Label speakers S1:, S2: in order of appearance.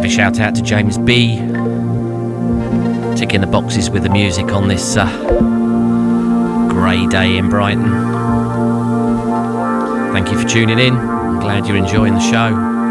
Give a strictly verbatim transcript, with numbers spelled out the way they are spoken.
S1: Give a shout out to James B, ticking the boxes with the music on this uh, grey day in Brighton. Thank you for tuning in. I'm glad you're enjoying the show.